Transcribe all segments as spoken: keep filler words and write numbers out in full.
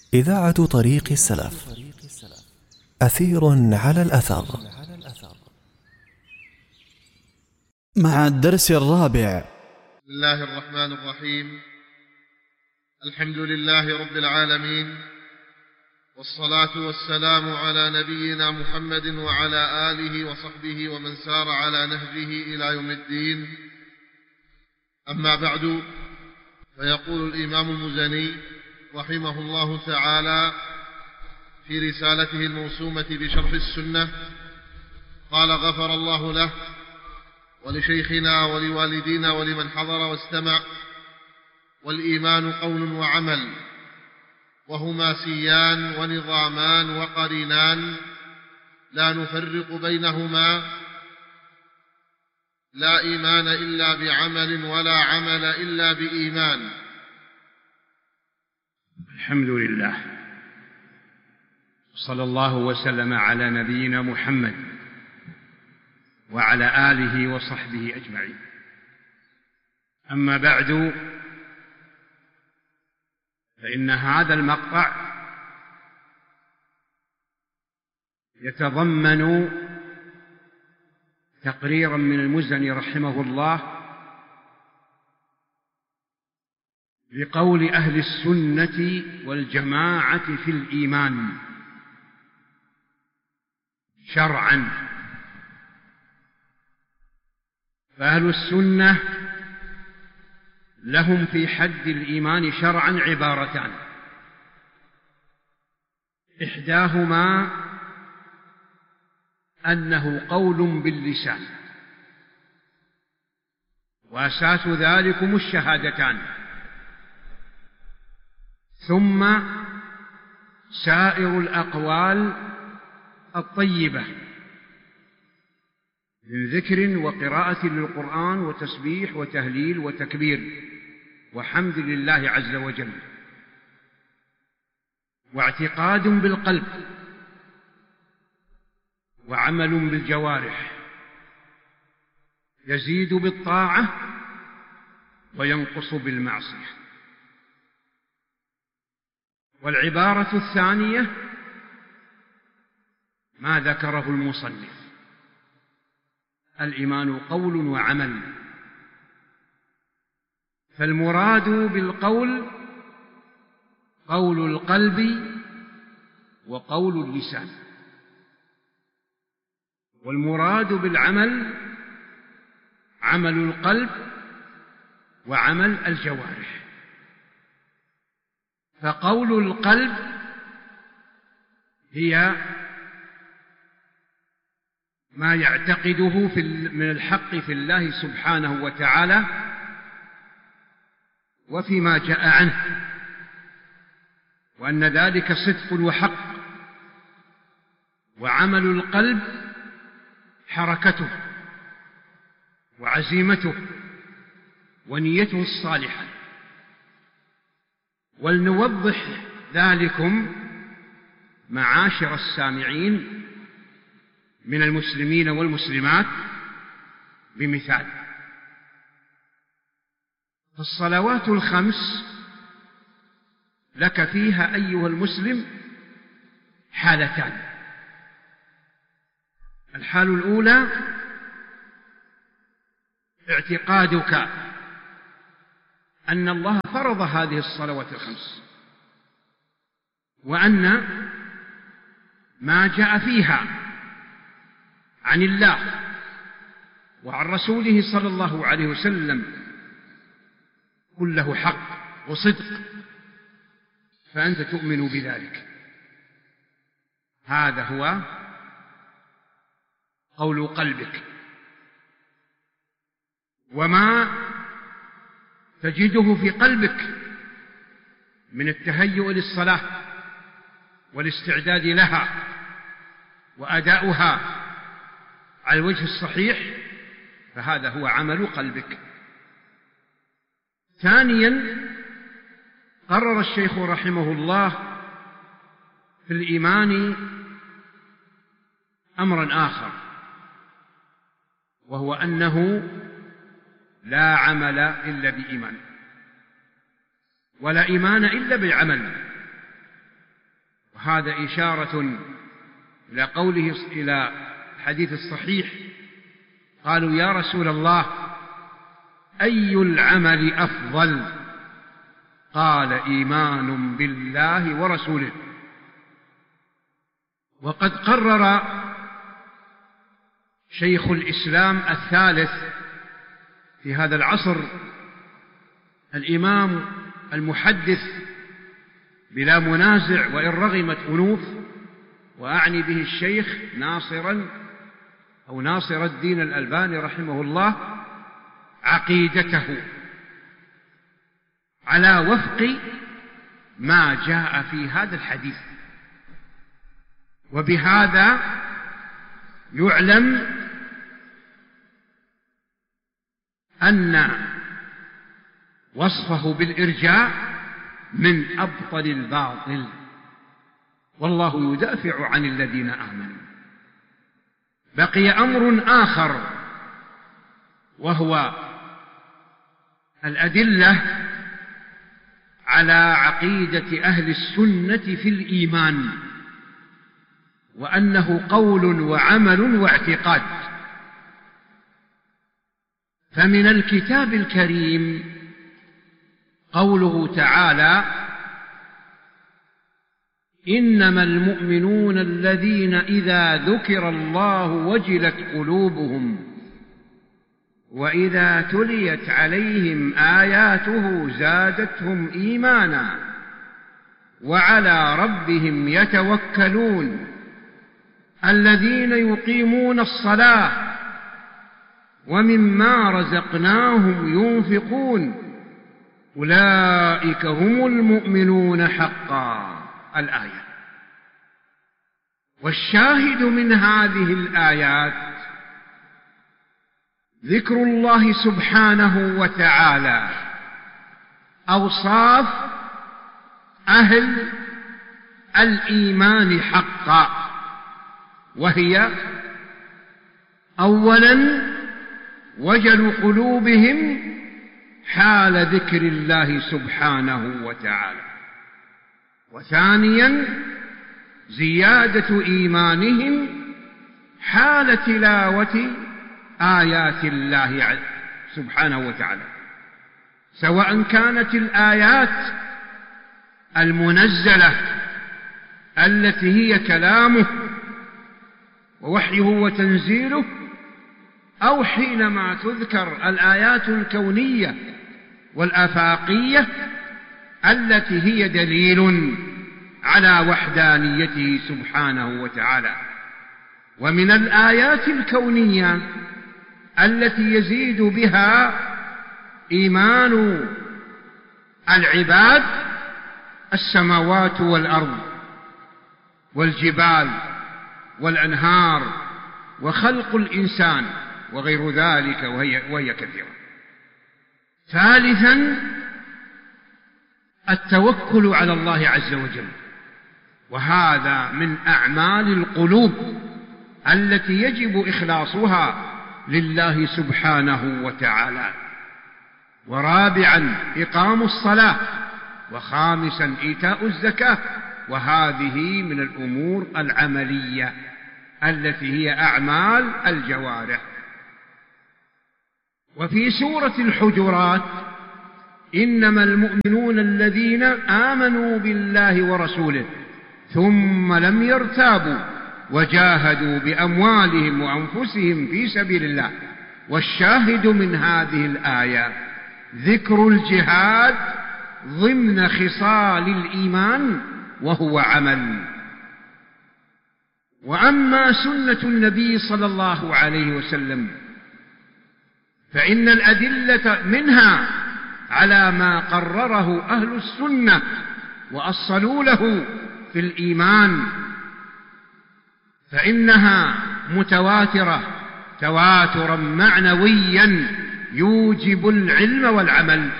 إذاعة طريق السلف، أثير على الأثر. مع الدرس الرابع. بسم الله الرحمن الرحيم. الحمد لله رب العالمين، والصلاة والسلام على نبينا محمد وعلى آله وصحبه ومن سار على نهجه إلى يوم الدين. أما بعد، فيقول الإمام المزني رحمه الله تعالى في رسالته الموسومة بشرح السنة، قال: غفر الله له ولشيخنا ولوالدينا ولمن حضر واستمع. والإيمان قول وعمل، وهما سيان ونظامان وقرينان لا نفرق بينهما. لا إيمان إلا بعمل، ولا عمل إلا بإيمان. الحمد لله، صلى الله وسلم على نبينا محمد وعلى آله وصحبه أجمعين. أما بعد، فإن هذا المقطع يتضمن تقريرا من المزني رحمه الله بقول أهل السنة والجماعة في الإيمان شرعا. فأهل السنة لهم في حد الإيمان شرعا عبارتان: إحداهما أنه قول باللسان، وأساس ذلكم الشهادتان، ثم سائر الأقوال الطيبة من ذكر وقراءة للقرآن وتسبيح وتهليل وتكبير وحمد لله عز وجل، واعتقاد بالقلب، وعمل بالجوارح، يزيد بالطاعة وينقص بالمعصية. والعبارة الثانية ما ذكره المصنف: الإيمان قول وعمل. فالمراد بالقول قول القلب وقول اللسان، والمراد بالعمل عمل القلب وعمل الجوارح. فقول القلب هي ما يعتقده في من الحق في الله سبحانه وتعالى وفيما جاء عنه، وأن ذلك صدق وحق. وعمل القلب حركته وعزيمته ونيته الصالحة. ولنوضح ذلكم معاشر السامعين من المسلمين والمسلمات بمثال. فالصلوات الخمس لك فيها أيها المسلم حالتان: الحال الأولى اعتقادك أن الله فرض هذه الصلوات الخمس، وأن ما جاء فيها عن الله وعن رسوله صلى الله عليه وسلم كله حق وصدق، فأنت تؤمن بذلك. هذا هو قول قلبك. وما تجده في قلبك من التهيؤ للصلاة والاستعداد لها وأداؤها على الوجه الصحيح، فهذا هو عمل قلبك. ثانيا، قرر الشيخ رحمه الله في الإيمان أمرا آخر، وهو أنه لا عمل إلا بإيمان، ولا إيمان إلا بالعمل. وهذا إشارة إلى قوله إلى الحديث الصحيح: قالوا يا رسول الله أي العمل أفضل؟ قال: إيمان بالله ورسوله. وقد قرر شيخ الإسلام الثالث في هذا العصر الإمام المحدث بلا منازع وإن رغمت أنوف، وأعني به الشيخ ناصرا أو ناصر الدين الألباني رحمه الله، عقيدته على وفق ما جاء في هذا الحديث. وبهذا يعلم أن وصفه بالإرجاء من أبطل الباطل، والله يدافع عن الذين آمنوا. بقي أمر آخر، وهو الأدلة على عقيدة أهل السنة في الإيمان، وأنه قول وعمل واعتقاد. فمن الكتاب الكريم قوله تعالى: إنما المؤمنون الذين إذا ذكر الله وجلت قلوبهم وإذا تليت عليهم آياته زادتهم إيمانا وعلى ربهم يتوكلون الذين يقيمون الصلاة ومما رزقناهم ينفقون أولئك هم المؤمنون حقا. الآية. والشاهد من هذه الآيات ذكر الله سبحانه وتعالى أوصاف أهل الإيمان حقا، وهي: أولا وجل قلوبهم حال ذكر الله سبحانه وتعالى، وثانيا زيادة إيمانهم حال تلاوة آيات الله سبحانه وتعالى، سواء كانت الآيات المنزلة التي هي كلامه ووحيه وتنزيله، أو حينما تذكر الآيات الكونية والآفاقية التي هي دليل على وحدانيته سبحانه وتعالى. ومن الآيات الكونية التي يزيد بها إيمان العباد السماوات والأرض والجبال والأنهار وخلق الإنسان وغير ذلك، وهي, وهي كثيرة. ثالثا التوكل على الله عز وجل، وهذا من أعمال القلوب التي يجب إخلاصها لله سبحانه وتعالى. ورابعا إقام الصلاة، وخامسا إيتاء الزكاة، وهذه من الأمور العملية التي هي أعمال الجوارح. وفي سورة الحجرات: إنما المؤمنون الذين آمنوا بالله ورسوله ثم لم يرتابوا وجاهدوا بأموالهم وأنفسهم في سبيل الله. والشاهد من هذه الآية ذكر الجهاد ضمن خصال الإيمان، وهو عمل. وأما سنة النبي صلى الله عليه وسلم فإن الأدلة منها على ما قرره أهل السنة وأصلوا له في الإيمان، فإنها متواترة تواترا معنويا يوجب العلم والعمل.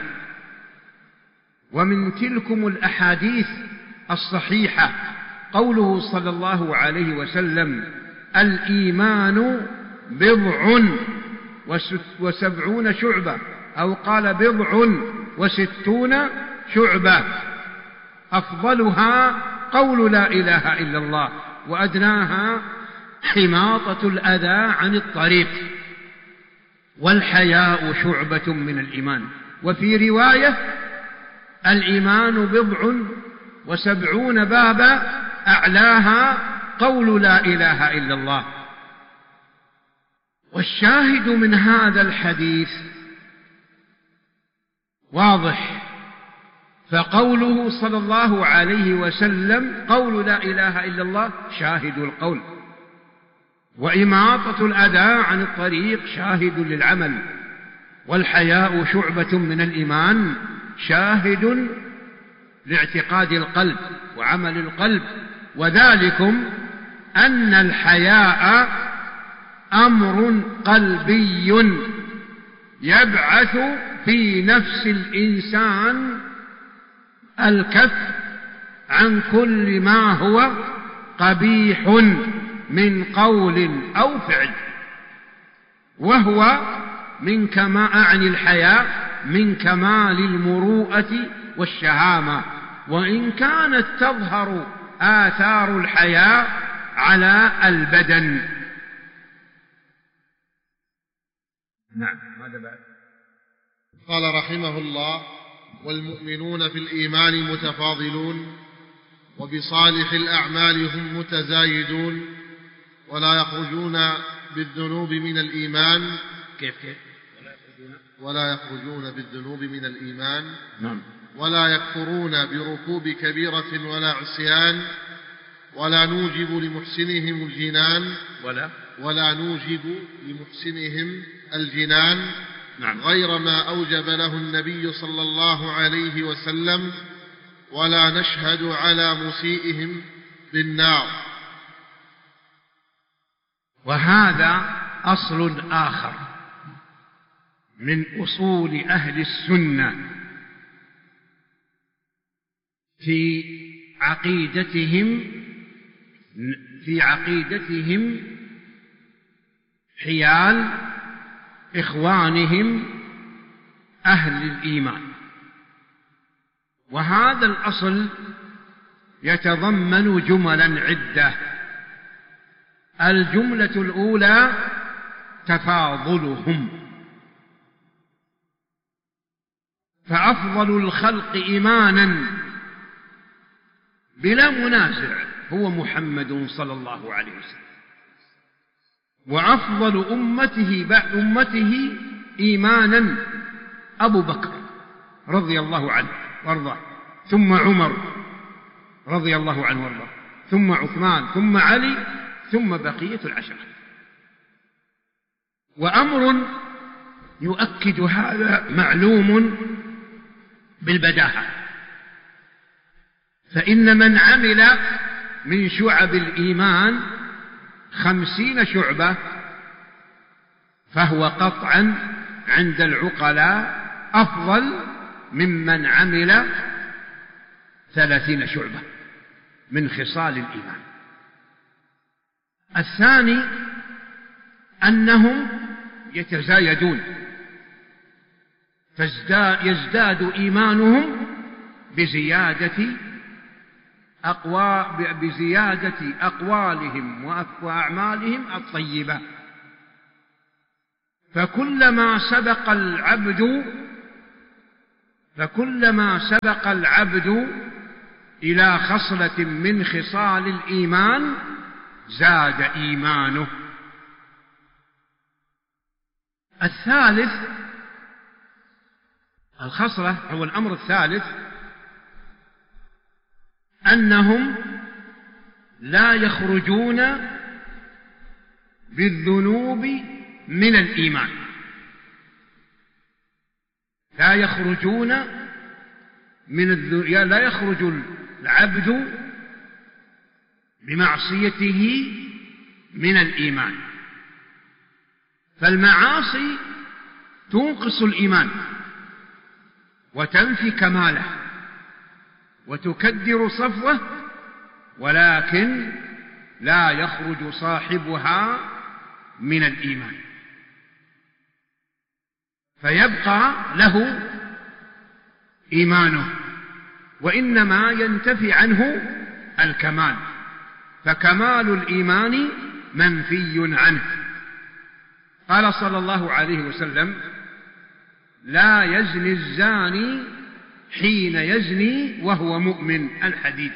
ومن تلكم الأحاديث الصحيحة قوله صلى الله عليه وسلم: الإيمان بضع وسبعون شعبة، أو قال بضع وستون شعبة، أفضلها قول لا إله إلا الله، وأدناها حماطة الأذى عن الطريق. والحياء شعبة من الإيمان. وفي رواية: الإيمان بضع وسبعون بابا أعلاها قول لا إله إلا الله. والشاهد من هذا الحديث واضح، فقوله صلى الله عليه وسلم قول لا إله إلا الله شاهد القول، وإماطة الأذى عن الطريق شاهد للعمل، والحياء شعبة من الإيمان شاهد لاعتقاد القلب وعمل القلب. وذلكم أن الحياء أمر قلبي يبعث في نفس الإنسان الكف عن كل ما هو قبيح من قول أو فعل، وهو من كما أعني الحياء من كمال المروءة والشهامة، وإن كانت تظهر آثار الحياء على البدن. نعم. ماذا بعد؟ قال رحمه الله: والمؤمنون في الإيمان متفاضلون، وبصالح الأعمال هم متزايدون، ولا يخرجون بالذنوب من الإيمان. كيف كيف؟ ولا يخرجون بالذنوب من الإيمان. نعم. ولا يكفرون بركوب كبيرة ولا عصيان، ولا نوجب لمحسنهم الجنان ولا ولا نوجب لمحسنهم الجنان نعم. غير ما أوجب له النبي صلى الله عليه وسلم، ولا نشهد على مسيئهم بالنار. وهذا أصل آخر من أصول أهل السنة في عقيدتهم في عقيدتهم حيال إخوانهم أهل الإيمان. وهذا الأصل يتضمن جملا عدة. الجملة الأولى تفاضلهم، فأفضل الخلق إيمانا بلا منازع هو محمد صلى الله عليه وسلم، وأفضل أمته بعد أمته إيمانا أبو بكر رضي الله عنه وارضاه، ثم عمر رضي الله عنه وارضاه، ثم عثمان، ثم علي، ثم بقية العشرة. وأمر يؤكد هذا معلوم بالبداهة، فإن من عمل من شعب الإيمان خمسين شعبة فهو قطعا عند العقلاء أفضل ممن عمل ثلاثين شعبة من خصال الإيمان. الثاني أنهم يتزايدون، فيزداد إيمانهم بزيادة أقوى بزيادة أقوالهم وأعمالهم الطيبة. فكلما سبق العبد فكلما سبق العبد إلى خصلة من خصال الإيمان زاد إيمانه. الثالث الخصلة هو الأمر الثالث أنهم لا يخرجون بالذنوب من الإيمان، لا يخرجون من الذنوب، لا يخرج العبد بمعصيته من الإيمان. فالمعاصي تنقص الإيمان وتنفي كماله وتكدر صفوه، ولكن لا يخرج صاحبها من الإيمان، فيبقى له إيمانه، وإنما ينتفي عنه الكمال، فكمال الإيمان منفي عنه. قال صلى الله عليه وسلم: لا يزني الزاني حين يزني وهو مؤمن، الحديث.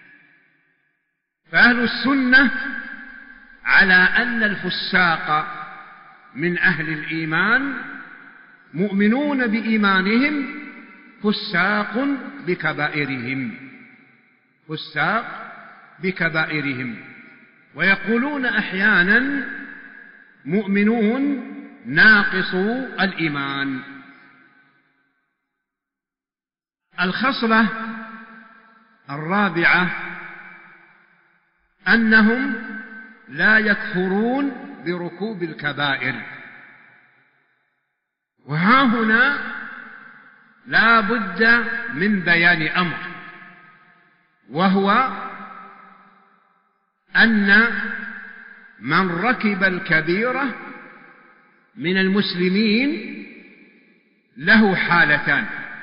فأهل السنة على أن الفساق من أهل الإيمان مؤمنون بإيمانهم، فساق بكبائرهم، فساق بكبائرهم. ويقولون أحيانا مؤمنون ناقصو الإيمان. الخصلة الرابعة أنهم لا يكفرون بركوب الكبائر. وها هنا لا بد من بيان أمر، وهو أن من ركب الكبيرة من المسلمين له حالتان: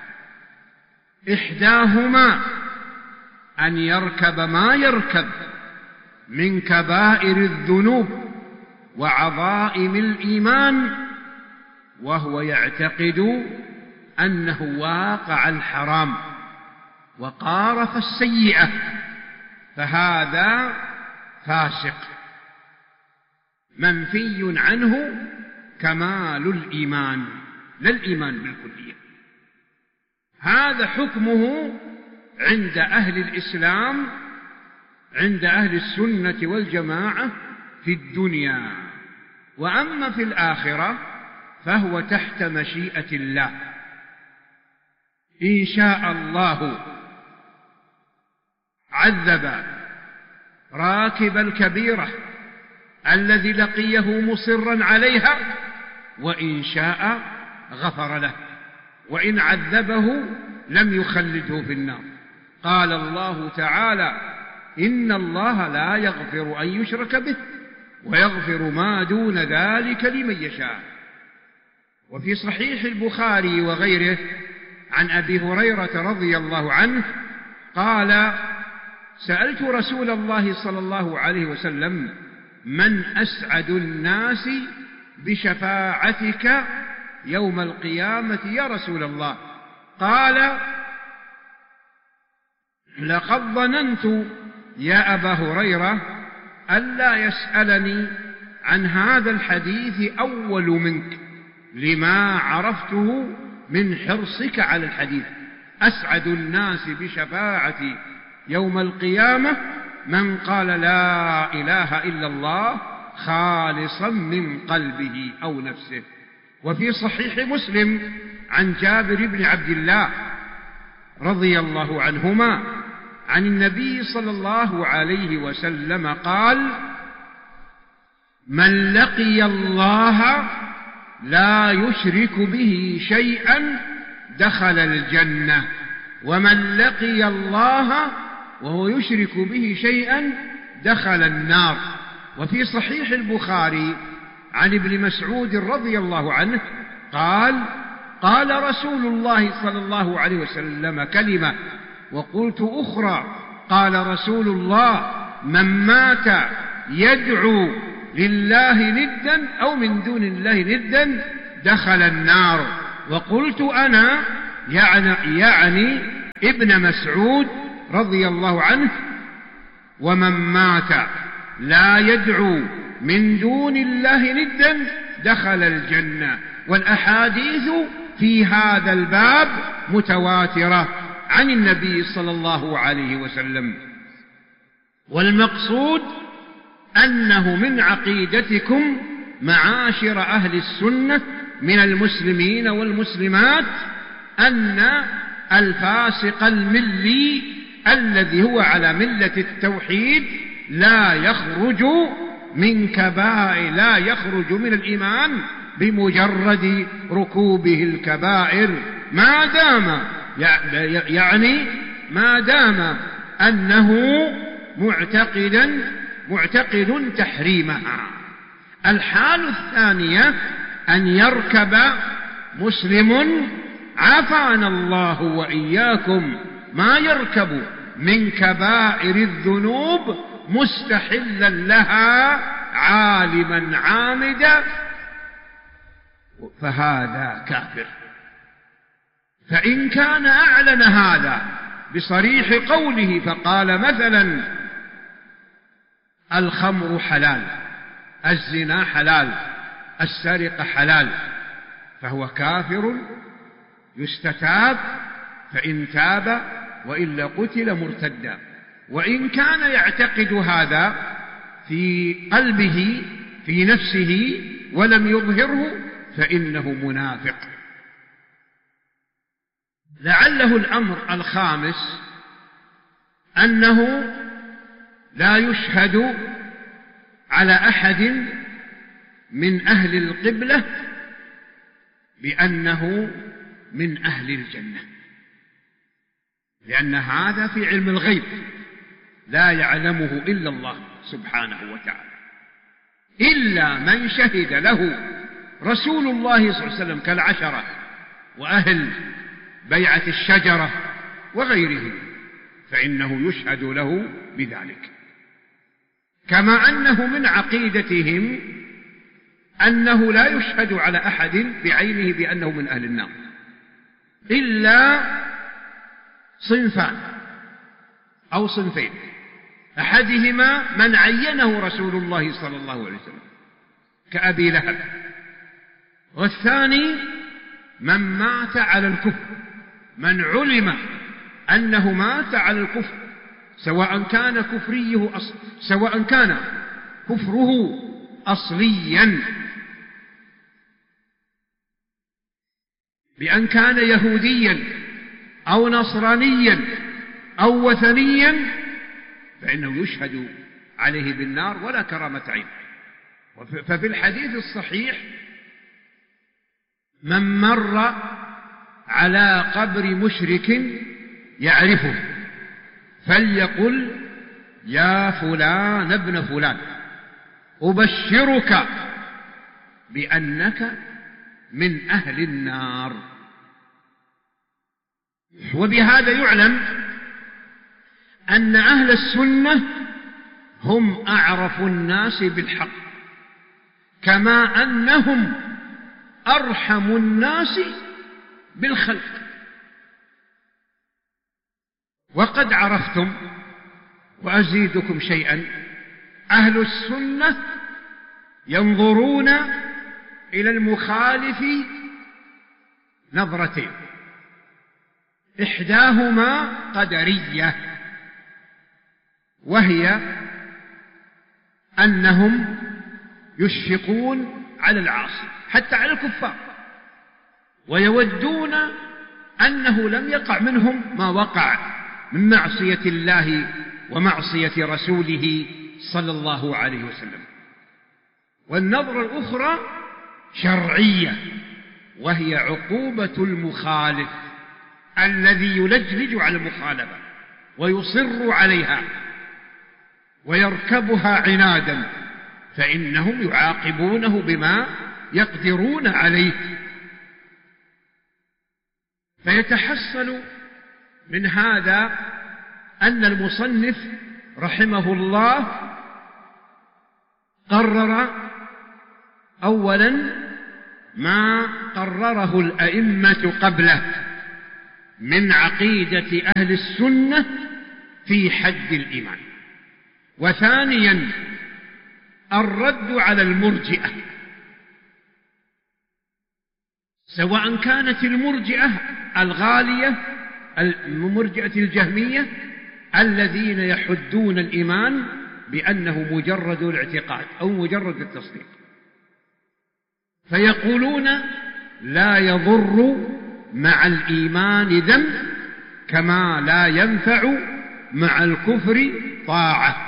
إحداهما أن يركب ما يركب من كبائر الذنوب وعظائم الإيمان وهو يعتقد أنه واقع الحرام وقارف السيئة، فهذا فاسق منفي عنه كمال الإيمان، لا الإيمان بالكلية. هذا حكمه عند أهل الإسلام، عند أهل السنة والجماعة في الدنيا. وأما في الآخرة فهو تحت مشيئة الله. إن شاء الله عذب راكب الكبيرة الذي لقيه مصرا عليها، وإن شاء غفر له، وإن عذبه لم يخلده في النار. قال الله تعالى: إن الله لا يغفر أن يشرك به ويغفر ما دون ذلك لمن يشاء. وفي صحيح البخاري وغيره عن أبي هريرة رضي الله عنه قال: سألت رسول الله صلى الله عليه وسلم: من أسعد الناس بشفاعتك يوم القيامة يا رسول الله؟ قال: لقد ظننت يا أبا هريرة ألا يسألني عن هذا الحديث أول منك، لما عرفته من حرصك على الحديث. أسعد الناس بشفاعتي يوم القيامة من قال لا إله إلا الله خالصا من قلبه أو نفسه. وفي صحيح مسلم عن جابر بن عبد الله رضي الله عنهما عن النبي صلى الله عليه وسلم قال: من لقي الله لا يشرك به شيئا دخل الجنة، ومن لقي الله وهو يشرك به شيئا دخل النار. وفي صحيح البخاري عن ابن مسعود رضي الله عنه قال: قال رسول الله صلى الله عليه وسلم كلمة وقلت أخرى، قال رسول الله: من مات يدعو لله ندا أو من دون الله ندا دخل النار. وقلت أنا يعني, يعني ابن مسعود رضي الله عنه: ومن مات لا يدعو من دون الله ندا دخل الجنة. والأحاديث في هذا الباب متواترة عن النبي صلى الله عليه وسلم. والمقصود أنه من عقيدتكم معاشر أهل السنة من المسلمين والمسلمات أن الفاسق الملي الذي هو على ملة التوحيد لا يخرج من كبائر، لا يخرج من الإيمان بمجرد ركوبه الكبائر، ما دام يعني ما دام أنه معتقدا معتقد تحريمها. الحال الثانية أن يركب مسلم عافانا الله وإياكم ما يركب من كبائر الذنوب مستحلا لها عالما عامدا، فهذا كافر. فإن كان أعلن هذا بصريح قوله فقال مثلا الخمر حلال، الزنا حلال، السرقة حلال، فهو كافر يستتاب، فإن تاب وإلا قتل مرتدا. وإن كان يعتقد هذا في قلبه في نفسه ولم يظهره فإنه منافق. لعله الأمر الخامس أنه لا يشهد على أحد من أهل القبلة بأنه من أهل الجنة، لأن هذا في علم الغيب لا يعلمه إلا الله سبحانه وتعالى، إلا من شهد له رسول الله صلى الله عليه وسلم كالعشرة وأهل بيعة الشجرة وغيره، فإنه يشهد له بذلك. كما أنه من عقيدتهم أنه لا يشهد على أحد بعينه بأنه من أهل النار إلا صنفان أو صنفين، أحدهما من عينه رسول الله صلى الله عليه وسلم كأبي لهب، والثاني من مات على الكفر، من علم أنه مات على الكفر، سواء كان كفريه أصل سواء كان كفره أصليا بأن كان يهوديا أو نصرانيا أو وثنيا، فإنه يشهد عليه بالنار ولا كرامة عين. ففي الحديث الصحيح من مر على قبر مشرك يعرفه فليقل يا فلان ابن فلان أبشرك بأنك من أهل النار. وبهذا يعلم أن أهل السنة هم أعرف الناس بالحق، كما أنهم أرحم الناس بالخلق. وقد عرفتم وأزيدكم شيئا، أهل السنة ينظرون إلى المخالف نظرتين، إحداهما قدرية، وهي أنهم يشفقون على العاصي حتى على الكفار، ويودون أنه لم يقع منهم ما وقع من معصية الله ومعصية رسوله صلى الله عليه وسلم. والنظرة الأخرى شرعية، وهي عقوبة المخالف الذي يلجلج على المخالفة ويصر عليها ويركبها عنادا، فإنهم يعاقبونه بما يقدرون عليه. فيتحصل من هذا أن المصنف رحمه الله قرر أولا ما قرره الأئمة قبله من عقيدة أهل السنة في حد الإيمان، وثانيا الرد على المرجئة، سواء كانت المرجئة الغالية المرجئة الجهمية الذين يحدون الإيمان بأنه مجرد الاعتقاد أو مجرد التصديق، فيقولون لا يضر مع الإيمان ذنب كما لا ينفع مع الكفر طاعة.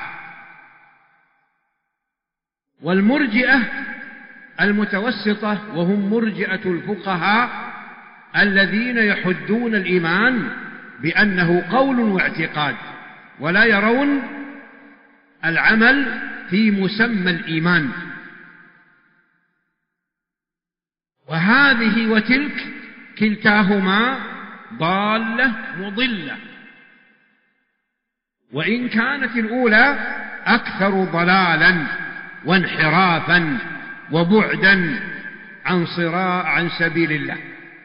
والمرجئة المتوسطة وهم مرجئة الفقهاء الذين يحدون الإيمان بأنه قول واعتقاد، ولا يرون العمل في مسمى الإيمان. وهذه وتلك كلتاهما ضالة مضلة، وإن كانت الأولى أكثر ضلالا وانحرافا وبعدا عن صراع عن سبيل الله.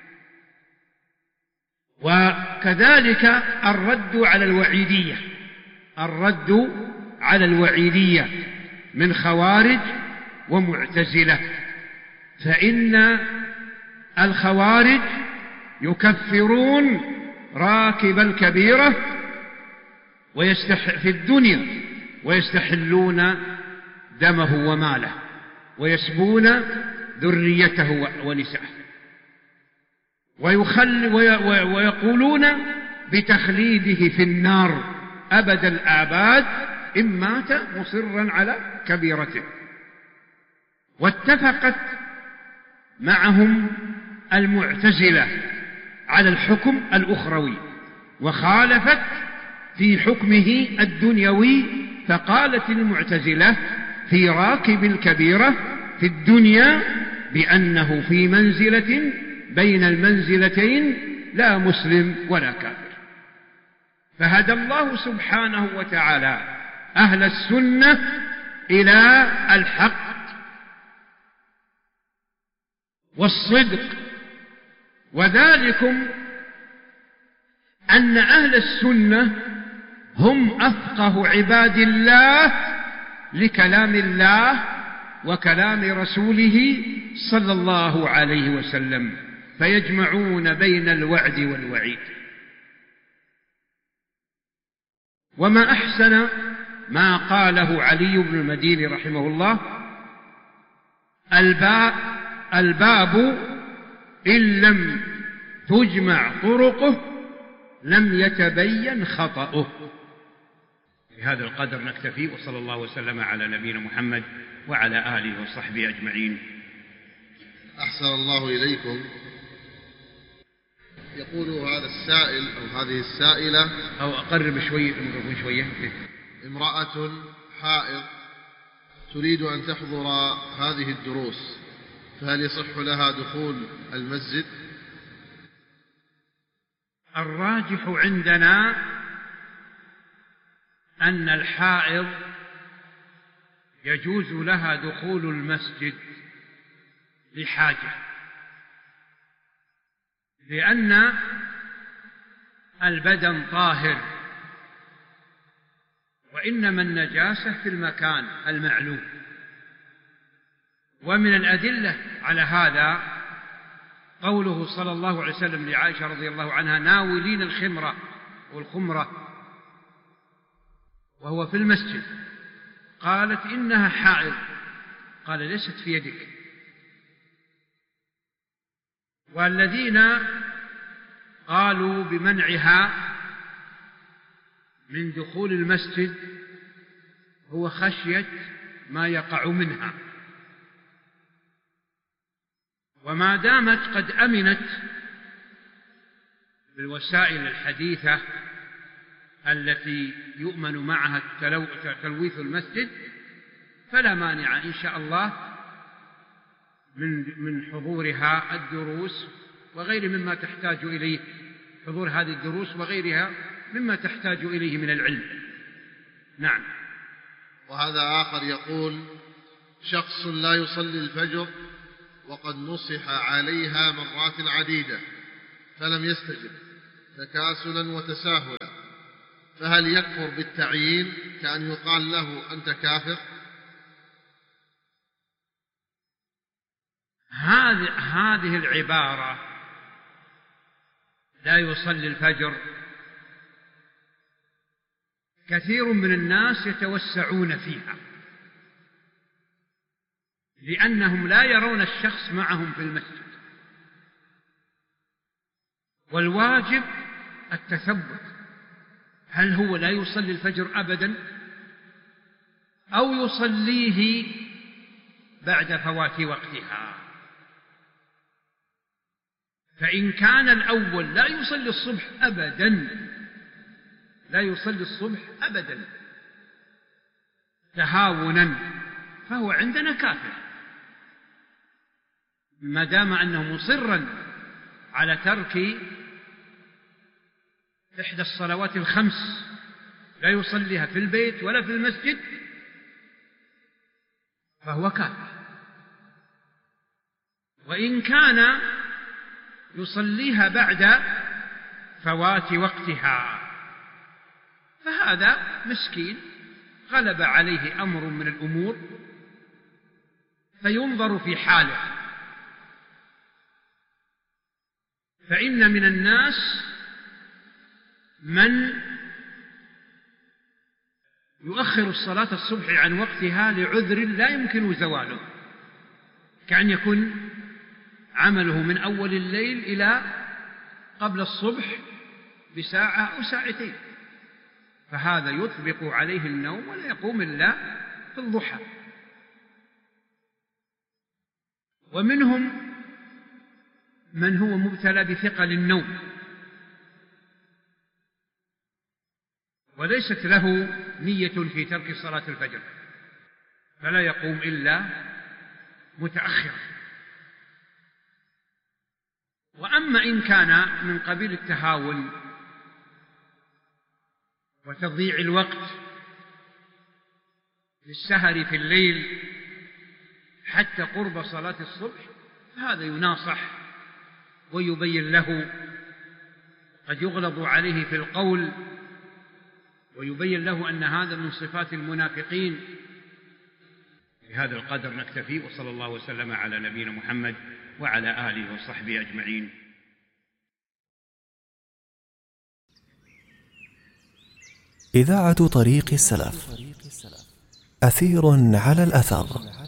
وكذلك الرد على الوعيدية الرد على الوعيدية من خوارج ومعتزلة، فإن الخوارج يكفرون راكب الكبيرة ويستح في الدنيا ويستحلون دمه وماله ويسبون ذريته ونساءه، ويخل ويقولون بتخليده في النار أبد الآباد إن مات مصرا على كبيرته. واتفقت معهم المعتزلة على الحكم الأخروي، وخالفت في حكمه الدنيوي، فقالت المعتزلة في راكب الكبيرة في الدنيا بأنه في منزلة بين المنزلتين لا مسلم ولا كافر. فهدى الله سبحانه وتعالى أهل السنة إلى الحق والصدق، وذلكم أن أهل السنة هم أفقه عباد الله لكلام الله وكلام رسوله صلى الله عليه وسلم، فيجمعون بين الوعد والوعيد. وما أحسن ما قاله علي بن المديني رحمه الله: الباب, الباب إن لم تجمع طرقه لم يتبين خطأه. بهذا القدر نكتفي، وصلى الله وسلم على نبينا محمد وعلى آله وصحبه أجمعين. أحسن الله إليكم. يقول هذا السائل أو هذه السائلة، أو أقرب شوية الميكروفون شوية. امرأة حائض تريد أن تحضر هذه الدروس، فهل يصح لها دخول المسجد؟ الراجح عندنا أن الحائض يجوز لها دخول المسجد لحاجة، لأن البدن طاهر، وإنما النجاسة في المكان المعلوم. ومن الأدلة على هذا قوله صلى الله عليه وسلم لعائشة رضي الله عنها: ناولين الخمرة والخمرة، وهو في المسجد، قالت إنها حائض، قال ليست في يدك. والذين قالوا بمنعها من دخول المسجد هو خشية ما يقع منها، وما دامت قد أمنت بالوسائل الحديثة التي يؤمن معها تلويث المسجد، فلا مانع إن شاء الله من من حضورها الدروس وغير مما تحتاج إليه، حضور هذه الدروس وغيرها مما تحتاج إليه من العلم. نعم. وهذا آخر يقول: شخص لا يصلي الفجر وقد نصح عليها مرات عديدة فلم يستجب تكاسلا وتساهلا، فهل يكفر بالتعيين كأن يقال له أنت كافر؟ هذه هذه العبارة لا يصلي الفجر كثير من الناس يتوسعون فيها، لأنهم لا يرون الشخص معهم في المسجد، والواجب التثبت: هل هو لا يصلي الفجر أبدا أو يصليه بعد فوات وقتها؟ فإن كان الأول لا يصلي الصبح أبدا لا يصلي الصبح أبدا تهاونا، فهو عندنا كافر، ما دام أنه مصرا على ترك إحدى الصلوات الخمس لا يصليها في البيت ولا في المسجد فهو كافر. وإن كان يصليها بعد فوات وقتها فهذا مسكين غلب عليه أمر من الأمور فينظر في حاله. فإن من الناس من يؤخر الصلاة الصبح عن وقتها لعذر لا يمكن زواله، كأن يكون عمله من أول الليل إلى قبل الصبح بساعة أو ساعتين، فهذا يطبق عليه النوم ولا يقوم إلا في الضحى. ومنهم من هو مبتلى بثقل النوم وليست له نية في ترك صلاة الفجر فلا يقوم إلا متأخر. وأما إن كان من قبيل التهاون وتضييع الوقت للسهر في الليل حتى قرب صلاة الصبح فهذا يناصح ويبين له، قد يغلظ عليه في القول ويبين له أن هذا من صفات المنافقين. بهذا القدر نكتفي، وصلى الله وسلم على نبينا محمد وعلى آله وصحبه أجمعين. إذاعة طريق السلف، أثير على الأثر.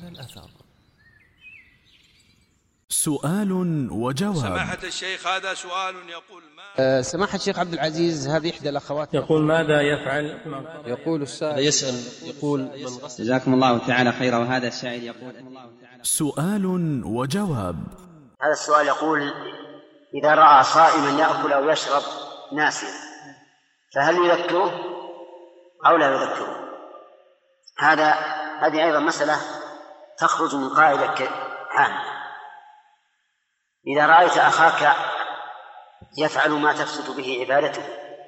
سؤال وجواب. سماحة الشيخ، هذا سؤال يقول ما أه سماحة الشيخ عبد العزيز، هذه إحدى الأخوات يقول ماذا يفعل؟ يقول السائل يسأل يقول جزاكم الله تعالى خيرا. وهذا السائل يقول سؤال وجواب. هذا السؤال يقول: إذا رأى صائما يأكل أو يشرب ناسيا فهل يذكره أو لا يذكره؟ هذا هذه أيضا مسألة تخرج من قاعدة عامة. إذا رأيت أخاك يفعل ما تفسد به عبادته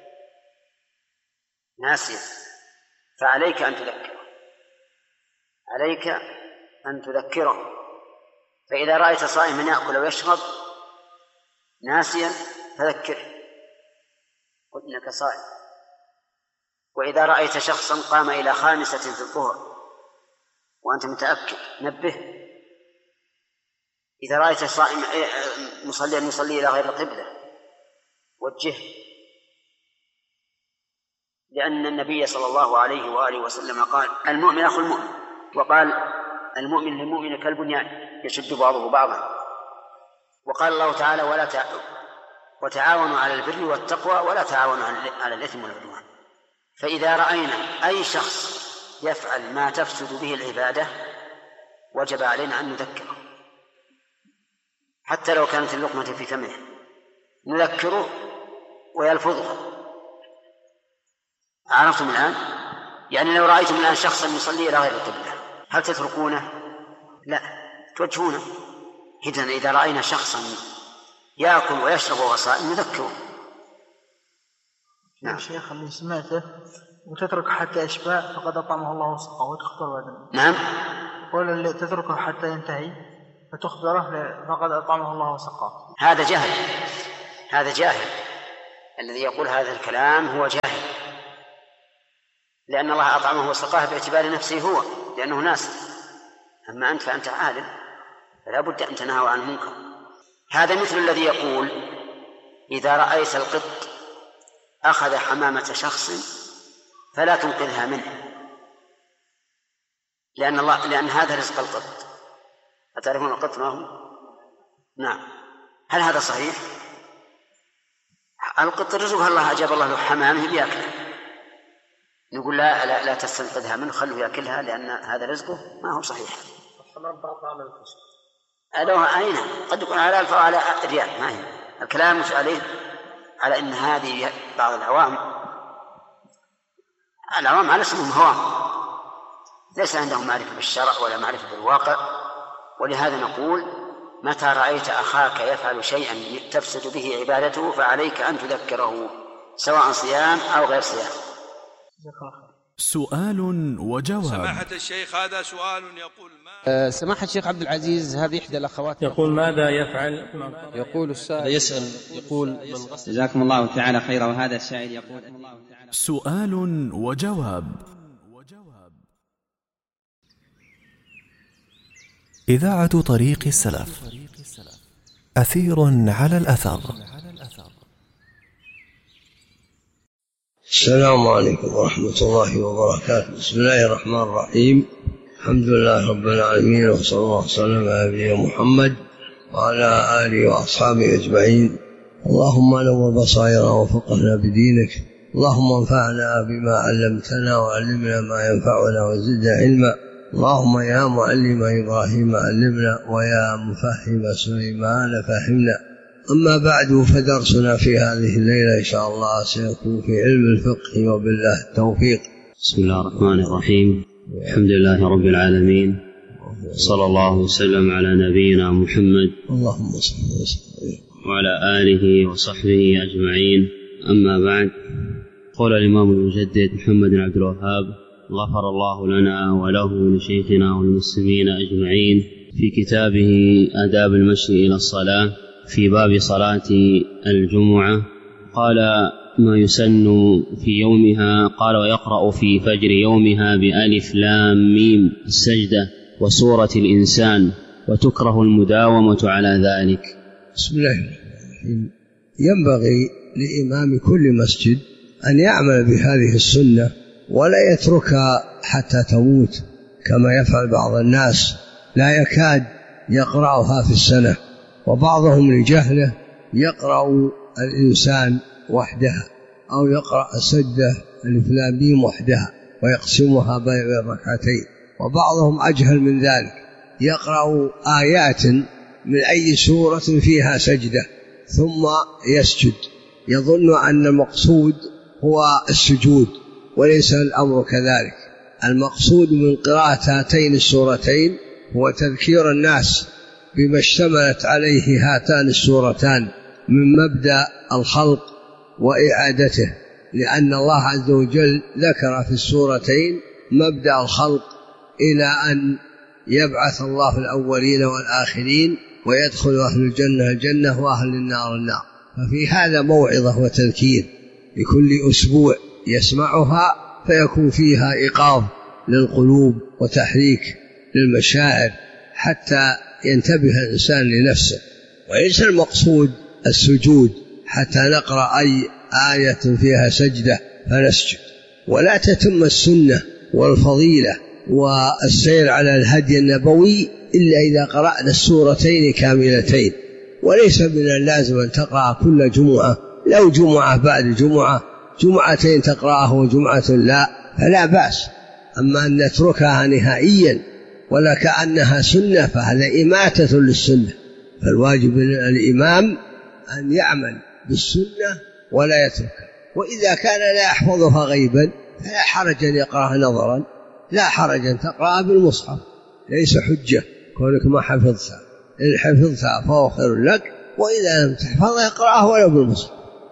ناسيا فعليك أن تذكره، عليك أن تذكره. فإذا رأيت صائما يأكل ويشرب ناسيا فذكره، قل إنك صائم. وإذا رأيت شخصا قام إلى خامسة في الظهر وأنت متأكد نبه. إذا رأيت صائم مصليا يصلي إلى غير القبلة وجهه، لأن النبي صلى الله عليه وآله وسلم قال: المؤمن أخو المؤمن، وقال: المؤمن للمؤمن كالبنيان يشد بعضه بعضا. وقال الله تعالى: ولا تعاونوا وتعاونوا على البر والتقوى ولا تعاونوا على الإثم والعدوان. فإذا رأينا أي شخص يفعل ما تفسد به العبادة وجب علينا أن نذكره، حتى لو كانت اللقمة في فمه نذكره ويلفظها. عرفتم الآن؟ يعني لو رأيتم الآن شخصا يصلي إلى غير القبلة هل تتركونه؟ لا، توجهونه. إذن إذا رأينا شخصا يأكل ويشرب وهو صائم نذكره. نعم شيخ، اللي سمعته وتترك حتى يشبع فقد أطعمه الله وسقاه وتخبر بدنه. نعم، قول اللي تتركه حتى ينتهي فتخبره فقد أطعمه الله وسقاه. هذا جاهل، هذا جاهل. الذي يقول هذا الكلام هو جاهل، لأن الله أطعمه وسقاه باعتبار نفسه هو، لأنه ناس. أما أنت فأنت عالم، فلا بد أن تنهى عن المنكر. هذا مثل الذي يقول: إذا رأيت القط أخذ حمامة شخص فلا تنقذها منه، لأن الله لأن هذا رزق القط. أتعرفون القط ما هو؟ نعم. هل هذا صحيح؟ القط رزقها الله، أجاب الله له حمامه بيأكله. نقول لا لا, لا تستنقذها منه، خلوه يأكلها لأن هذا رزقه. ما هو صحيح. ألوها أين؟ قد يكون على ألف وعلى ريال، ما هي الكلام مش عليه على أن هذه بعض العوام العوام على اسمهم هوام، ليس عندهم معرفة بالشرع ولا معرفة بالواقع. ولهذا نقول: متى رأيت أخاك يفعل شيئا تفسد به عبادته فعليك أن تذكره، سواء صيام أو غير صيام. سؤال وجواب. سماحة الشيخ هذا سؤال يقول ما أه سماحة الشيخ عبد العزيز، هذه إحدى الأخوات يقول ماذا يفعل؟ يقول السائل يسأل يقول من غسل. جزاكم الله تعالى خيرا. وهذا السائل يقول سؤال وجواب. إذاعة طريق السلف، أثير على الأثر. السلام عليكم ورحمة الله وبركاته. بسم الله الرحمن الرحيم. الحمد لله رب العالمين، وصلى الله وسلم على نبينا محمد وعلى آله وأصحابه أجمعين. اللهم نور بصائرنا وفقهنا بدينك، اللهم انفعنا بما علمتنا وعلمنا ما ينفعنا وزدنا علما. اللهم يا معلم إبراهيم علمنا، ويا مفهم سليمان فهمنا. أما بعد، فدرسنا في هذه الليلة إن شاء الله سيكون في علم الفقه، وبالله التوفيق. بسم الله الرحمن الرحيم. الحمد لله رب العالمين، صلى الله وسلم على نبينا محمد اللهم صل وسلم وعلى آله وصحبه أجمعين. أما بعد، قال الإمام المجدد محمد بن عبد الوهاب غفر الله لنا وله ولشيخنا والمسلمين أجمعين في كتابه آداب المشي إلى الصلاة في باب صلاة الجمعة، قال ما يسن في يومها، قال ويقرأ في فجر يومها بألف لام ميم السجدة وسورة الإنسان، وتكره المداومة على ذلك. بسم الله الرحمن الرحيم. ينبغي لإمام كل مسجد أن يعمل بهذه السنة ولا يتركها حتى تموت كما يفعل بعض الناس، لا يكاد يقرأها في السنة، وبعضهم لجهله يقرأ الإنسان وحدها أو يقرأ السجدة ألف لام ميم وحدها ويقسمها بين الركعتين، وبعضهم أجهل من ذلك يقرأ آيات من أي سورة فيها سجدة ثم يسجد، يظن أن المقصود هو السجود، وليس الأمر كذلك. المقصود من قراءة هاتين السورتين هو تذكير الناس بما اشتملت عليه هاتان السورتان من مبدأ الخلق وإعادته، لأن الله عز وجل ذكر في السورتين مبدأ الخلق إلى أن يبعث الله الأولين والآخرين ويدخل أهل الجنة الجنة وأهل النار النار. ففي هذا موعظة وتذكير لكل أسبوع يسمعها، فيكون فيها إيقاظ للقلوب وتحريك للمشاعر حتى ينتبه الإنسان لنفسه. وليس المقصود السجود حتى نقرأ أي آية فيها سجدة فنسجد، ولا تتم السنة والفضيلة والسير على الهدي النبوي إلا إذا قرأنا السورتين كاملتين. وليس من اللازم أن تقرأ كل جمعة، لو جمعة بعد جمعة، جمعتين تقرأه وجمعة لا، فلا بأس. أما أن نتركها نهائيا ولا كأنها سنة فهذا إماتة للسنة. فالواجب الإمام أن يعمل بالسنة ولا يتركها، وإذا كان لا يحفظها غيبا فلا حرج أن يقرأها نظرا، لا حرج أن تقرأها بالمصحف، ليس حجة كونك ما حفظتها، إن حفظتها فهو خير لك، وإذا لم تحفظها اقرأها ولو بالمصحف.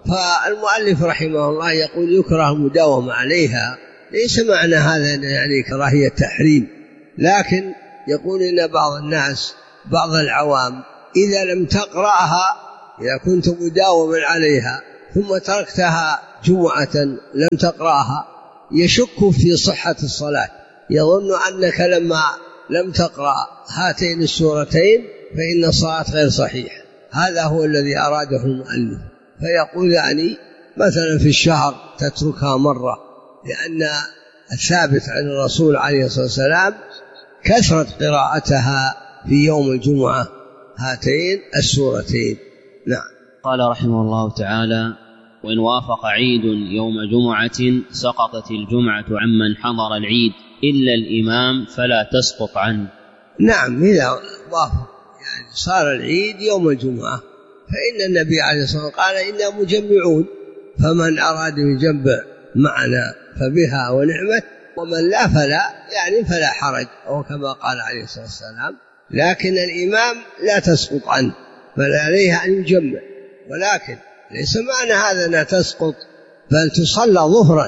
فالمؤلف رحمه الله يقول يكره المداومة عليها، ليس معنى هذا يعني كراهية تحريم، لكن يقول إن بعض الناس بعض العوام إذا لم تقرأها، إذا كنت مداوما عليها ثم تركتها جمعة لم تقرأها، يشك في صحة الصلاة، يظن أنك لما لم تقرأ هاتين السورتين فإن الصلاة غير صحيحة. هذا هو الذي أراده المؤلف، فيقول يعني مثلا في الشهر تتركها مرة، لأن الثابت عن الرسول عليه الصلاة والسلام كثرة قراءتها في يوم الجمعة هاتين السورتين. نعم. قال رحمه الله تعالى: وإن وافق عيد يوم جمعة سقطت الجمعة عمن حضر العيد إلا الإمام فلا تسقط عنه. نعم، إذا وافق يعني صار العيد يوم الجمعة فإن النبي عليه الصلاة والسلام قال إنا مجمعون، فمن أراد يجمع معنا فبها ونعمت، ومن لا فلا يعني فلا حرج، أو كما قال عليه الصلاة والسلام. لكن الإمام لا تسقط عنه بل عليه أن يجمع، ولكن ليس معنى هذا أنها تسقط، بل تصلى ظهرا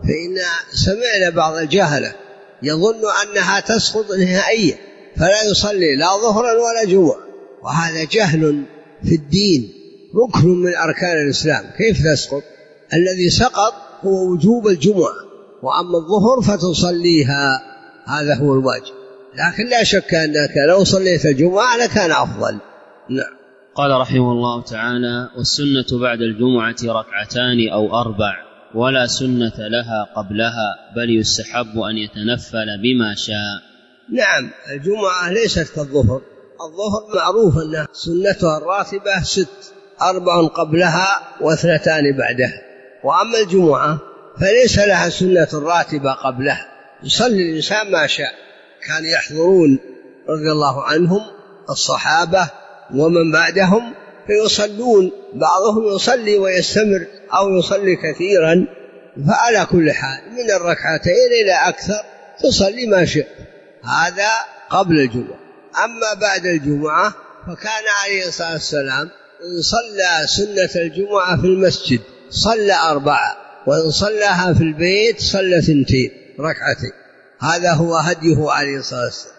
فإن سمعنا بعض الجهلة يظن أنها تسقط نهائيا فلا يصلي لا ظهرا ولا جمعة، وهذا جهل في الدين، ركن من أركان الإسلام، كيف تسقط؟ الذي سقط هو وجوب الجمعة، وأما الظهر فتصليها، هذا هو الواجب. لكن لا شك أنك لو صليت الجمعة لكان أفضل. نعم. قال رحمه الله تعالى: والسنة بعد الجمعة ركعتان أو أربع، ولا سنة لها قبلها، بل يستحب أن يتنفل بما شاء. نعم، الجمعة ليست كالظهر، الظهر معروف أن سنتها الراتبة ست، أربع قبلها واثنتان بعدها. وأما الجمعة فليس لها سنة راتبة قبلها، يصلي الإنسان ما شاء. كان يحضرون رضي الله عنهم الصحابة ومن بعدهم فيصلون، بعضهم يصلي ويستمر أو يصلي كثيرا، فعلى كل حال من الركعتين إلى أكثر تصلي ما شاء. هذا قبل الجمعة. أما بعد الجمعة فكان عليه الصلاة والسلام إن صلى سنة الجمعة في المسجد صلى أربعة، وإن صلىها في البيت صلى ثنتين ركعتين. هذا هو هديه عليه الصلاة والسلام.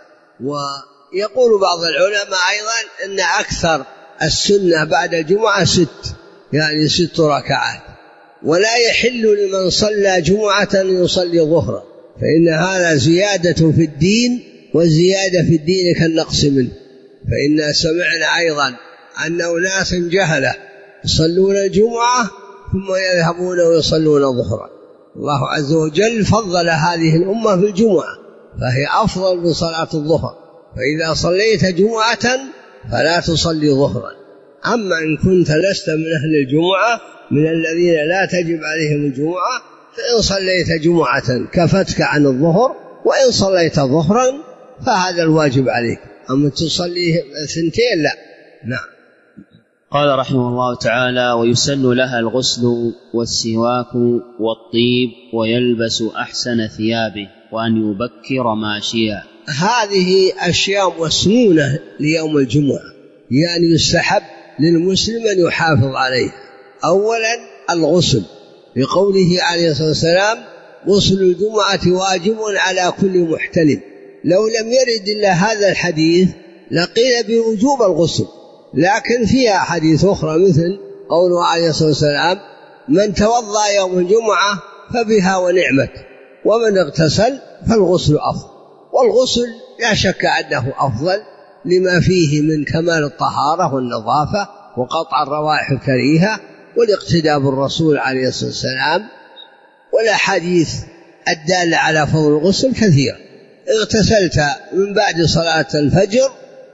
ويقول بعض العلماء أيضا أن أكثر السنة بعد الجمعة ست، يعني ست ركعات، ولا يحل لمن صلى جمعة يصلي ظهرا، فإن هذا زيادة في الدين، والزيادة في الدين كالنقص منه. فإن سمعنا أيضا أن أناس جهلة يصلون الجمعة ثم يذهبون ويصلون ظهرا. الله عز وجل فضل هذه الأمة في الجمعة، فهي أفضل من صلاة الظهر، فإذا صليت جمعة فلا تصلي ظهرا. أما إن كنت لست من أهل الجمعة، من الذين لا تجب عليهم الجمعة، فإن صليت جمعة كفتك عن الظهر، وإن صليت ظهرا فهذا الواجب عليك. أما تصلي ثنتين لا. نعم. قال رحمه الله تعالى: ويسن لها الغسل والسواك والطيب، ويلبس أحسن ثيابه، وأن يبكر ماشيا. هذه أشياء مسنونة ليوم الجمعة، يعني يستحب للمسلم أن يحافظ عليه. أولا الغسل، لقوله عليه الصلاة والسلام: غسل الجمعة واجب على كل محتلم. لو لم يرد إلا هذا الحديث لقيل بوجوب الغسل، لكن فيها حديث أخرى مثل قوله عليه الصلاة والسلام: من توضأ يوم الجمعة فبها ونعمت، ومن اغتسل فالغسل أفضل. والغسل لا شك أنه أفضل لما فيه من كمال الطهارة والنظافة وقطع الروائح الكريهة والاقتداء بالرسول عليه الصلاة والسلام. والأحاديث الدالة على فضل الغسل كثيرة. اغتسلت من بعد صلاة الفجر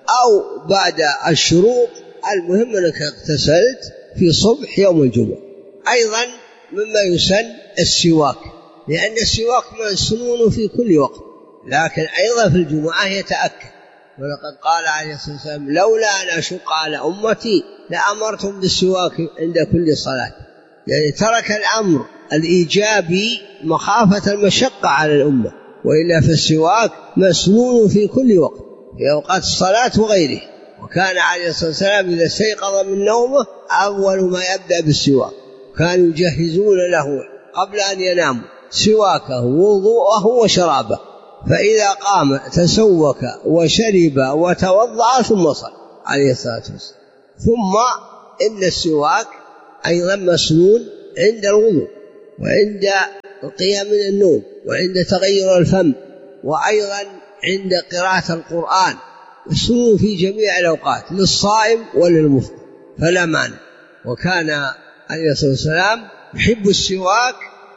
أو بعد الشروق، المهم أنك اغتسلت في صبح يوم الجمعة. أيضا مما يسن السواك، لأن السواك مسنون في كل وقت، لكن أيضا في الجمعة يتأكد. ولقد قال عليه الصلاة والسلام: لولا أن أشق على أمتي لأمرتم بالسواك عند كل صلاة. يعني ترك الأمر الإيجابي مخافة المشقة على الأمة، وإلا في السواك مسنون في كل وقت، في أوقات الصلاة وغيره. وكان عليه الصلاة والسلام إذا استيقظ من نومه أول ما يبدأ بالسواك، كانوا يجهزون له قبل أن ينام سواكه ووضوءه وشرابه، فإذا قام تسوك وشرب وتوضأ ثم صلى عليه الصلاة والسلام. ثم إن السواك أيضا مسنون عند الوضوء، وعند القيام من النوم، وعند تغير الفم، وأيضا عند قراءة القرآن، مسنون في جميع الأوقات للصائم وللمفطر فلا مانع. وكان عليه الصلاة والسلام يحب السواك،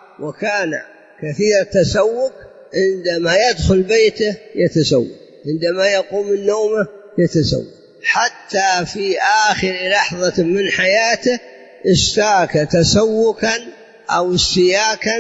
وكان كثير التسوك، عندما يدخل بيته يتسوق، عندما يقوم من نومه يتسوق، حتى في آخر لحظة من حياته استاك تسوكا أو استياكا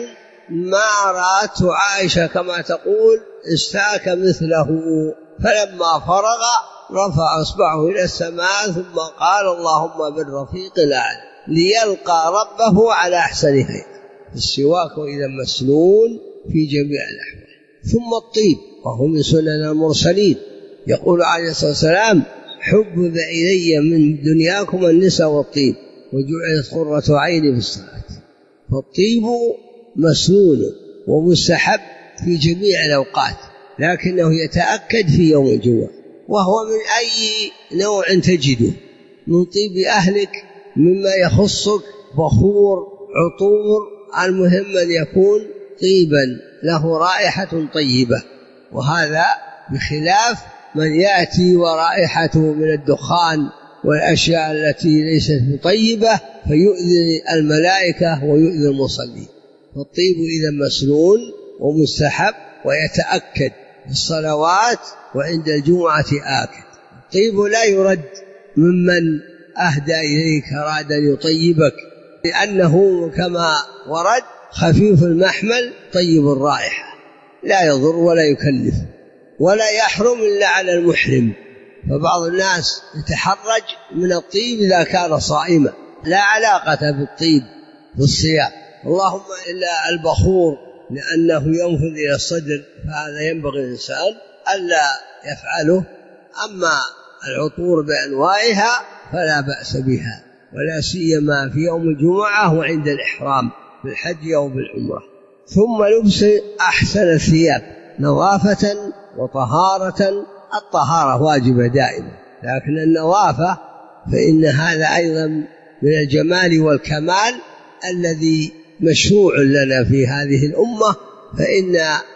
ما رأته عائشة كما تقول استاك مثله. فلما فرغ رفع أصبعه إلى السماء ثم قال: اللهم بالرفيق الأعلى، ليلقى ربه على أحسن هيئة. السواك إذا مسنون في جميع الأحوال. ثم الطيب، وهو من سنن المرسلين. يقول عليه الصلاة والسلام: حبب إلي من دنياكم النساء والطيب، وجعلت قرة عيني في الصلاة. فالطيب مسنون ومستحب في جميع الأوقات، لكنه يتأكد في يوم الجمعة. وهو من أي نوع تجده، من طيب أهلك، مما يخصك، بخور، عطور، المهم أن يكون طيبا له رائحة طيبة. وهذا بخلاف من يأتي ورائحته من الدخان والأشياء التي ليست طيبة فيؤذي الملائكة ويؤذي المصلين. فالطيب إذا مسنون ومستحب ويتأكد في الصلوات وعند الجمعة آكد. الطيب لا يرد ممن أهدى إليك أراد أن يطيبك، لأنه كما ورد خفيف المحمل طيب الرائحة، لا يضر ولا يكلف ولا يحرم إلا على المحرم. فبعض الناس يتحرج من الطيب إذا كان صائما، لا علاقة بالطيب في الصيام، اللهم إلا البخور لأنه ينفذ إلى الصدر، فهذا ينبغي الإنسان ألا يفعله. أما العطور بأنواعها فلا بأس بها، ولا سيما في يوم الجمعة وعند الإحرام بالحج أو بالعمرة. ثم لبس أحسن الثياب نظافة وطهارة. الطهارة واجبة دائما، لكن النظافة فإن هذا أيضا من الجمال والكمال الذي مشروع لنا في هذه الأمة، فإن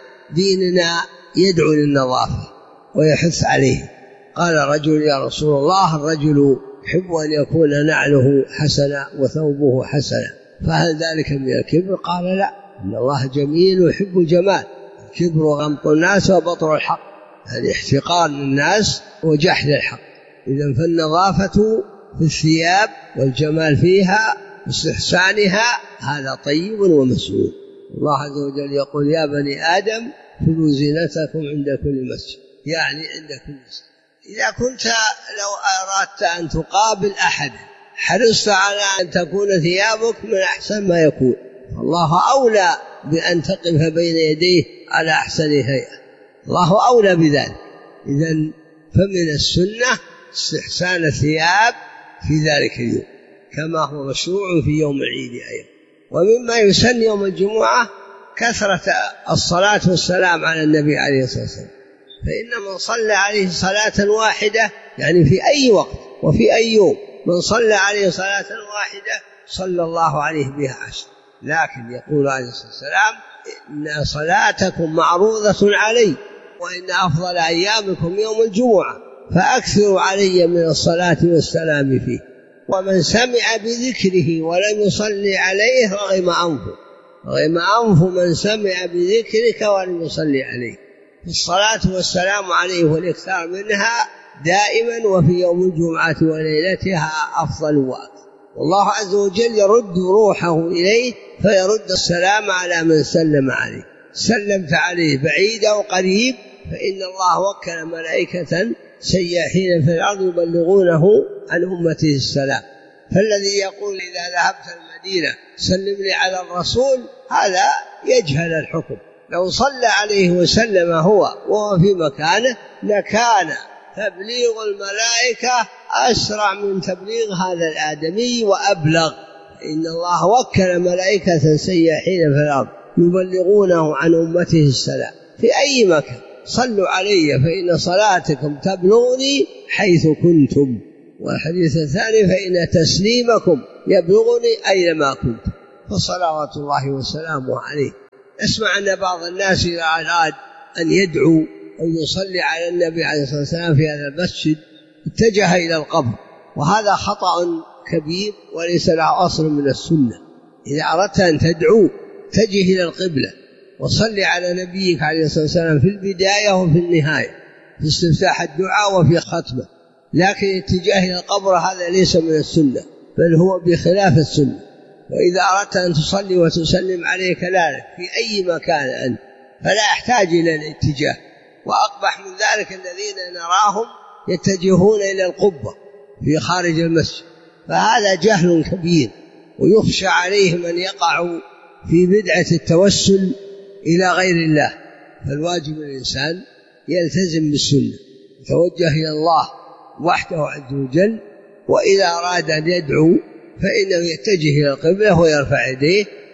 ديننا يدعو للنظافة ويحث عليه. قال رجل يا رسول الله الرجل يحب أن يكون نعله حسنا وثوبه حسنا، فهل ذلك من الكبر؟ قال لا، إن الله جميل ويحب الجمال. الكبر غمط الناس وبطر الحق، يعني احتقار الناس وجحد الحق. إذن فالنظافة في الثياب والجمال فيها واستحسانها هذا طيب ومسنون. الله عز وجل يقول يا بني آدم خذوا زينتكم عند كل مسجد، يعني عند كل مسجد. إذا كنت لو أردت أن تقابل أحد حرصت على أن تكون ثيابك من أحسن ما يكون، الله أولى بأن تقف بين يديه على أحسن هيئة، الله أولى بذلك. إذن فمن السنة استحسان الثياب في ذلك اليوم كما هو مشروع في يوم العيد أيضا. ومما يسن يوم الجمعة كثرة الصلاة والسلام على النبي عليه الصلاة والسلام، فإن من صلى عليه صلاة واحدة يعني في أي وقت وفي أي يوم من صلى عليه صلاة واحدة صلى الله عليه بها عشر. لكن يقول عليه الصلاة والسلام إن صلاتكم معروضة علي وإن أفضل أيامكم يوم الجمعة فأكثروا علي من الصلاة والسلام فيه. ومن سمع بذكره ولم يصلي عليه رغم أنفه، رغم أنف من سمع بذكرك ولم يصلي عليه. الصلاة والسلام عليه والإكثار منها دائما وفي يوم الجمعة وليلتها أفضل وأكثر. والله عز وجل يرد روحه إليه فيرد السلام على من سلم عليه، سلمت عليه بعيد أو قريب فإن الله وكل ملائكة سياحين في الأرض يبلغونه عن أمته السلام. فالذي يقول إذا ذهبت المدينة سلم لي على الرسول هذا يجهل الحكم. لو صلى عليه وسلم هو وهو في مكانه لكان تبليغ الملائكة أسرع من تبليغ هذا الآدمي وأبلغ. إن الله وكل ملائكة سياحين في الأرض يبلغونه عن أمته السلام في أي مكان. صلوا علي فإن صلاتكم تبلغني حيث كنتم. والحديث الثاني فإن تسليمكم يبلغني أينما كنتم. فصلوات الله وسلامه عليه. اسمع أن بعض الناس إذا أراد أن يدعو أو يصلي على النبي عليه الصلاة والسلام في هذا المسجد اتجه إلى القبر، وهذا خطأ كبير وليس له أصل من السنة. إذا أردت أن تدعو اتجه إلى القبلة وصلي على نبيك عليه الصلاة والسلام في البداية وفي النهاية في استفتاح الدعاء وفي ختمه. لكن اتجاه إلى القبر هذا ليس من السنة بل هو بخلاف السنة. وإذا أردت أن تصلي وتسلم عليه كذلك في أي مكان أنت فلا أحتاج إلى الاتجاه. وأقبح من ذلك الذين نراهم يتجهون إلى القبة في خارج المسجد، فهذا جهل كبير ويخشى عليهم أن يقعوا في بدعة التوسل إلى غير الله. فالواجب الإنسان يلتزم بالسنة، يتوجه إلى الله وحده عز وجل، وإذا أراد أن يدعو فإنه يتجه إلى القبلة ويرفع يديه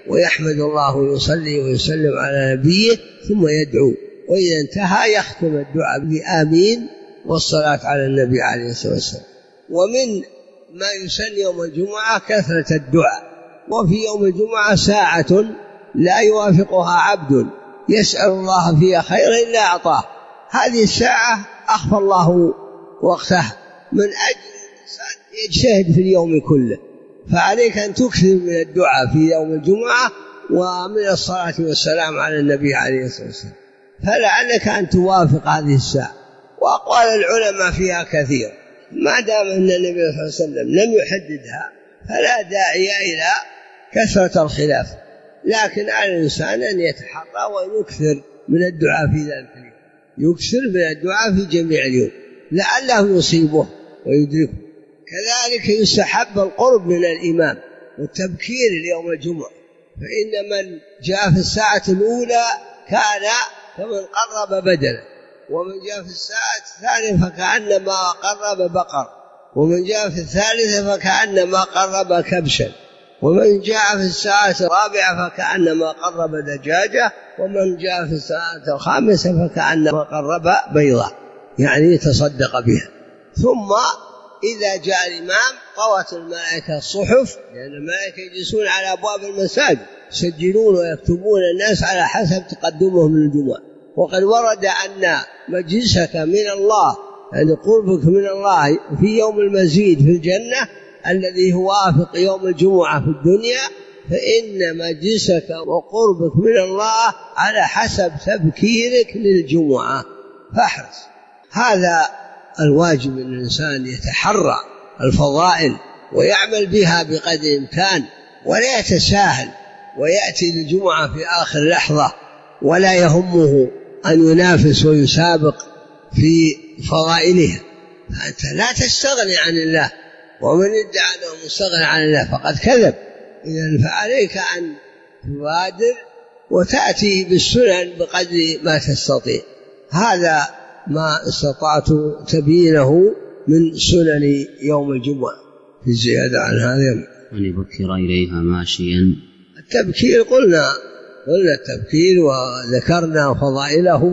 ويحمد الله ويصلي ويسلم على نبيه ثم يدعو، وإذا انتهى يختم الدعاء بآمين والصلاة على النبي عليه الصلاة والسلام. ومن ما يسن يوم الجمعة كثرة الدعاء، وفي يوم الجمعة ساعة لا يوافقها عبد يسأل الله فيها خيرا إلا أعطاه. هذه الساعة أخفى الله وقتها من أجل الإنسان يجتهد في اليوم كله، فعليك أن تكثر من الدعاء في يوم الجمعة ومن الصلاة والسلام على النبي عليه الصلاة والسلام، فلعلك أن توافق هذه الساعة. وأقوال العلماء فيها كثير، ما دام أن النبي صلى الله عليه وسلم لم يحددها فلا داعي إلى كثرة الخلاف، لكن على الإنسان أن يتحرى ويكثر من الدعاء في ذلك اليوم، يكثر من الدعاء في جميع اليوم لعله يصيبه ويدركه. كذلك يستحب القرب من الإمام والتبكير ليوم الجمعة، فإن من جاء في الساعة الأولى كان كمن قرب بدلا، ومن جاء في الساعة الثانية فكأنما قرب بقر، ومن جاء في الثالثة فكأنما قرب كبشا، ومن جاء في الساعة الرابعة فكأنما قرب دجاجة، ومن جاء في الساعة الخامسة فكأنما قرب بيضة، يعني تصدق بها. ثم إذا جاء الإمام طوت الملائكة الصحف، لأن الملائكة يجلسون على أبواب المساجد يسجلون ويكتبون الناس على حسب تقدمهم للجمعة. وقد ورد أن مجلسك من الله، يعني قربك من الله في يوم المزيد في الجنة الذي هو وافق يوم الجمعة في الدنيا، فإن مجلسك وقربك من الله على حسب تبكيرك للجمعة، فاحرص. هذا الواجب أن الإنسان يتحرى الفضائل ويعمل بها بقدر الإمكان، ولا يتساهل ويأتي للجمعة في آخر لحظة ولا يهمه أن ينافس ويسابق في فضائلها، فأنت لا تستغني عن الله، ومن ادعى أنه مستغني عن الله فقد كذب. إذن فعليك أن تبادر وتأتي بالسنن بقدر ما تستطيع. هذا ما استطعت تبيينه من سنن يوم الجمعة. في زيادة عن هذا أن يبكر إليها ماشيا. التبكير قلنا قلنا التبكير وذكرنا فضائله،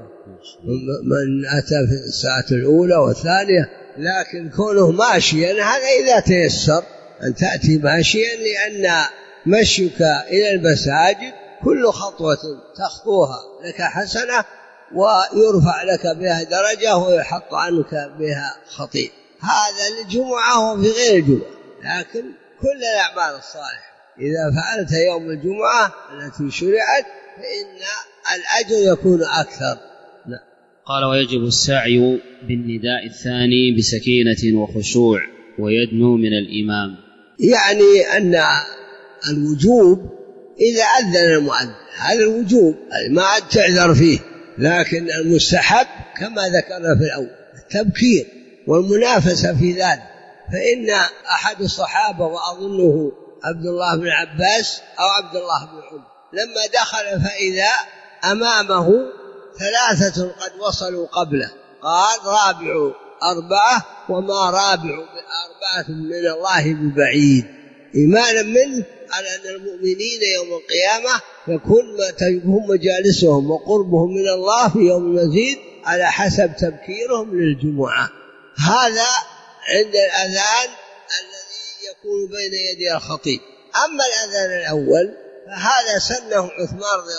من أتى في الساعة الأولى والثانية، لكن كونه ماشيا هذا إذا تيسر أن تأتي ماشيا، لأن مشيك إلى المساجد كل خطوة تخطوها لك حسنة ويرفع لك بها درجة ويحط عنك بها خطيئة. هذا للجمعة وفي غير الجمعة، لكن كل الأعمال الصالحة إذا فعلت يوم الجمعة التي شرعت فإن الأجر يكون أكثر. لا. قال ويجب السعي بالنداء الثاني بسكينة وخشوع ويدنو من الإمام، يعني أن الوجوب إذا أذن المؤذن هذا الوجوب ما عاد تعذر فيه، لكن المستحب كما ذكرنا في الأول التبكير والمنافسة في ذلك. فإن أحد الصحابة وأظنه عبد الله بن عباس أو عبد الله بن عمر لما دخل فإذا أمامه ثلاثة قد وصلوا قبله، قال رابع أربعة وما رابع بأربعة من الله ببعيد، إيمانا منه على أن المؤمنين يوم القيامة يكون هم مجالسهم وقربهم من الله في يوم المزيد على حسب تبكيرهم للجمعة. هذا عند الأذان الذي يكون بين يدي الخطيب. أما الأذان الأول فهذا سنه عثمان